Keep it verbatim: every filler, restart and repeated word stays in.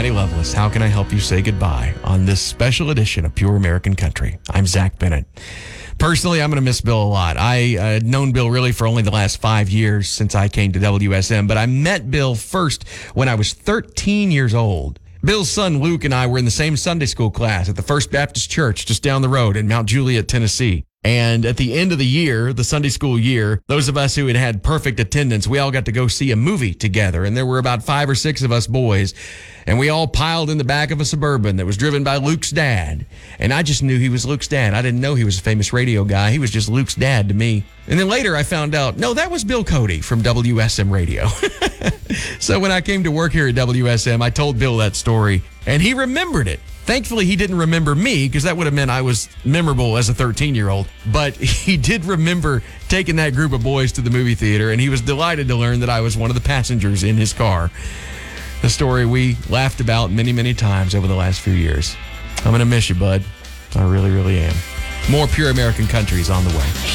Patty Loveless. How can I help you say goodbye on this special edition of Pure American Country? I'm Zach Bennett. Personally, I'm going to miss Bill a lot. I uh, had known Bill really for only the last five years since I came to W S M, but I met Bill first when I was thirteen years old. Bill's son Luke and I were in the same Sunday school class at the First Baptist Church just down the road in Mount Juliet, Tennessee. And at the end of the year, the Sunday school year, those of us who had had perfect attendance, we all got to go see a movie together. And there were about five or six of us boys. And we all piled in the back of a Suburban that was driven by Luke's dad. And I just knew he was Luke's dad. I didn't know he was a famous radio guy. He was just Luke's dad to me. And then later I found out, no, that was Bill Cody from W S M Radio. So when I came to work here at W S M, I told Bill that story, and he remembered it. Thankfully, he didn't remember me, because that would have meant I was memorable as a thirteen-year-old. But he did remember taking that group of boys to the movie theater, and he was delighted to learn that I was one of the passengers in his car. A story we laughed about many, many times over the last few years. I'm going to miss you, bud. I really, really am. More Pure American Country is on the way.